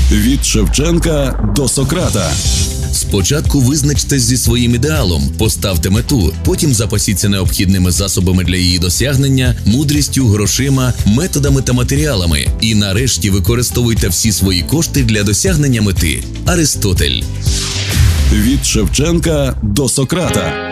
Від Шевченка до Сократа. Спочатку визначтесь зі своїм ідеалом, поставте мету, потім запасіться необхідними засобами для її досягнення, мудрістю, грошима, методами та матеріалами. І нарешті використовуйте всі свої кошти для досягнення мети. Аристотель. Від Шевченка до Сократа.